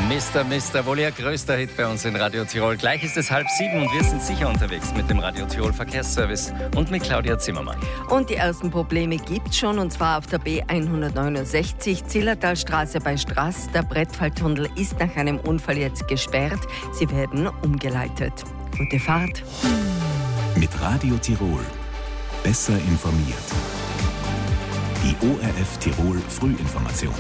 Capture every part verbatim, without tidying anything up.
Mister Mister, wohl ihr größter Hit bei uns in Radio Tirol. Gleich ist es halb sieben und wir sind sicher unterwegs mit dem Radio Tirol Verkehrsservice und mit Claudia Zimmermann. Und die ersten Probleme gibt's schon, und zwar auf der B hundertneunundsechzig, Zillertalstraße bei Straß. Der Brettfalltunnel ist nach einem Unfall jetzt gesperrt. Sie werden umgeleitet. Gute Fahrt. Mit Radio Tirol. Besser informiert. Die O R F Tirol Frühinformation.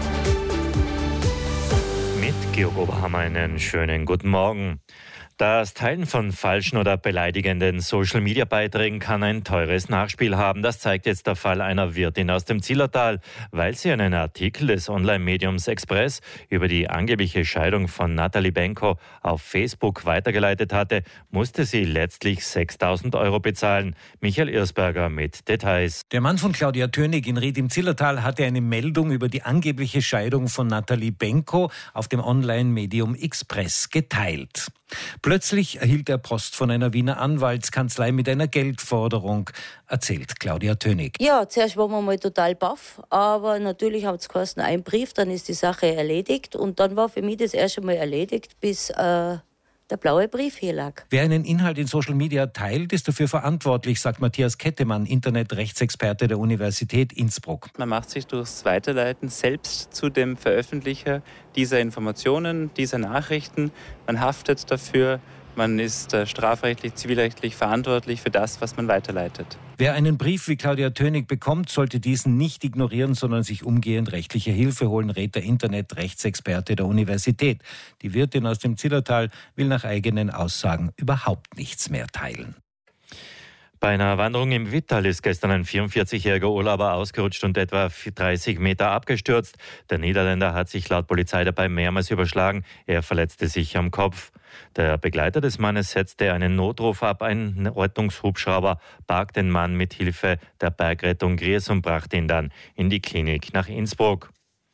Mit Georg Oberhammer einen schönen guten Morgen. Das Teilen von falschen oder beleidigenden Social-Media-Beiträgen kann ein teures Nachspiel haben. Das zeigt jetzt der Fall einer Wirtin aus dem Zillertal. Weil sie einen Artikel des Online-Mediums Express über die angebliche Scheidung von Natalie Benko auf Facebook weitergeleitet hatte, musste sie letztlich sechstausend Euro bezahlen. Michael Irsberger mit Details. Der Mann von Claudia Tönig in Ried im Zillertal hatte eine Meldung über die angebliche Scheidung von Natalie Benko auf dem Online-Medium Express geteilt. Plötzlich erhielt er Post von einer Wiener Anwaltskanzlei mit einer Geldforderung, erzählt Claudia Tönig. Ja, zuerst waren wir mal total baff, aber natürlich hat es geheißen, ein Brief, dann ist die Sache erledigt. Und dann war für mich das erst einmal erledigt, bis äh, der blaue Brief hier lag. Wer einen Inhalt in Social Media teilt, ist dafür verantwortlich, sagt Matthias Kettemann, Internetrechtsexperte der Universität Innsbruck. Man macht sich durchs Weiterleiten selbst zu dem Veröffentlicher dieser Informationen, dieser Nachrichten. Man haftet dafür, man ist äh, strafrechtlich, zivilrechtlich verantwortlich für das, was man weiterleitet. Wer einen Brief wie Claudia Tönig bekommt, sollte diesen nicht ignorieren, sondern sich umgehend rechtliche Hilfe holen, rät der Internetrechtsexperte der Universität. Die Wirtin aus dem Zillertal will nach eigenen Aussagen überhaupt nichts mehr teilen. Bei einer Wanderung im Wittal ist gestern ein vierundvierzigjähriger Urlauber ausgerutscht und etwa dreißig Meter abgestürzt. Der Niederländer hat sich laut Polizei dabei mehrmals überschlagen. Er verletzte sich am Kopf. Der Begleiter des Mannes setzte einen Notruf ab. Ein Rettungshubschrauber barg den Mann mit Hilfe der Bergrettung Gries und brachte ihn dann in die Klinik nach Innsbruck.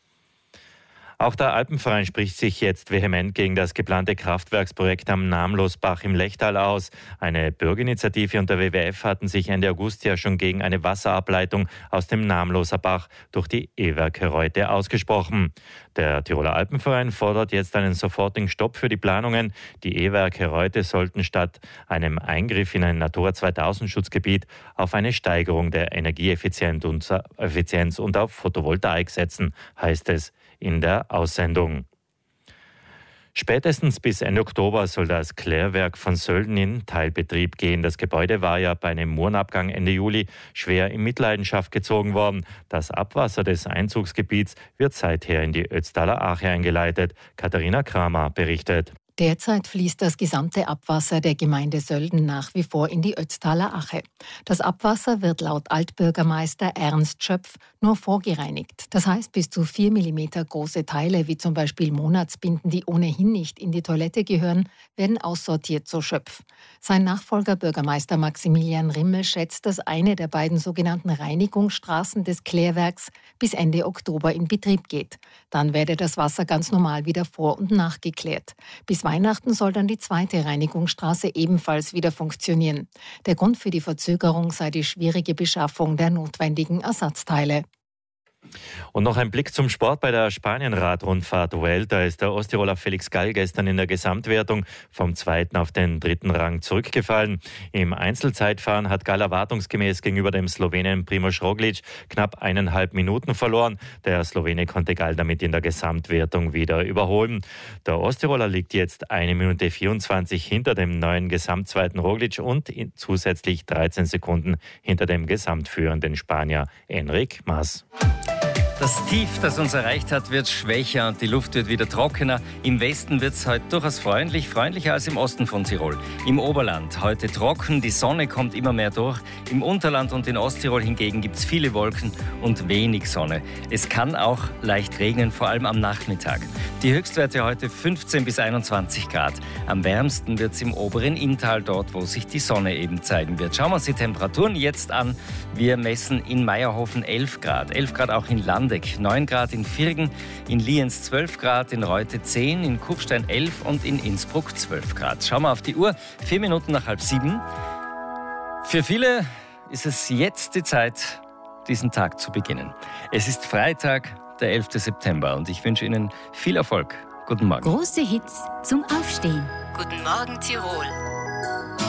Auch der Alpenverein spricht sich jetzt vehement gegen das geplante Kraftwerksprojekt am Namlosbach im Lechtal aus. Eine Bürgerinitiative und der W W F hatten sich Ende August ja schon gegen eine Wasserableitung aus dem Namloser Bach durch die E-Werke Reute ausgesprochen. Der Tiroler Alpenverein fordert jetzt einen sofortigen Stopp für die Planungen. Die E-Werke Reute sollten statt einem Eingriff in ein Natura zweitausend Schutzgebiet auf eine Steigerung der Energieeffizienz und auf Photovoltaik setzen, heißt es in der Aussendung. Spätestens bis Ende Oktober soll das Klärwerk von Sölden in Teilbetrieb gehen. Das Gebäude war ja bei einem Murenabgang Ende Juli schwer in Mitleidenschaft gezogen worden. Das Abwasser des Einzugsgebiets wird seither in die Ötztaler Ache eingeleitet. Katharina Kramer berichtet. Derzeit fließt das gesamte Abwasser der Gemeinde Sölden nach wie vor in die Ötztaler Ache. Das Abwasser wird laut Altbürgermeister Ernst Schöpf nur vorgereinigt. Das heißt, bis zu vier Millimeter große Teile, wie zum Beispiel Monatsbinden, die ohnehin nicht in die Toilette gehören, werden aussortiert, so Schöpf. Sein Nachfolger Bürgermeister Maximilian Rimmel schätzt, dass eine der beiden sogenannten Reinigungsstraßen des Klärwerks bis Ende Oktober in Betrieb geht. Dann werde das Wasser ganz normal wieder vor- und nachgeklärt. Bis Weihnachten soll dann die zweite Reinigungsstraße ebenfalls wieder funktionieren. Der Grund für die Verzögerung sei die schwierige Beschaffung der notwendigen Ersatzteile. Und noch ein Blick zum Sport bei der Spanien-Radrundfahrt Vuelta. Ist der Osttiroler Felix Gall gestern in der Gesamtwertung vom zweiten auf den dritten Rang zurückgefallen. Im Einzelzeitfahren hat Gall erwartungsgemäß gegenüber dem Slowenen Primož Roglič knapp eineinhalb Minuten verloren. Der Slowene konnte Gall damit in der Gesamtwertung wieder überholen. Der Osttiroler liegt jetzt eine Minute vierundzwanzig hinter dem neuen Gesamtzweiten Roglič und zusätzlich dreizehn Sekunden hinter dem gesamtführenden Spanier Enric Mas. Das Tief, das uns erreicht hat, wird schwächer und die Luft wird wieder trockener. Im Westen wird es heute durchaus freundlich, freundlicher als im Osten von Tirol. Im Oberland heute trocken, die Sonne kommt immer mehr durch. Im Unterland und in Osttirol hingegen gibt es viele Wolken und wenig Sonne. Es kann auch leicht regnen, vor allem am Nachmittag. Die Höchstwerte heute fünfzehn bis einundzwanzig Grad. Am wärmsten wird es im oberen Inntal, dort wo sich die Sonne eben zeigen wird. Schauen wir uns die Temperaturen jetzt an. Wir messen in Meierhofen elf Grad, elf Grad auch in Landeck, neun Grad in Virgen, in Lienz zwölf Grad, in Reute zehn, in Kufstein elf und in Innsbruck zwölf Grad. Schauen wir auf die Uhr, vier Minuten nach halb sieben. Für viele ist es jetzt die Zeit, diesen Tag zu beginnen. Es ist Freitag, der elfte September und ich wünsche Ihnen viel Erfolg Guten Morgen. Große Hits zum Aufstehen. Guten Morgen, Tirol.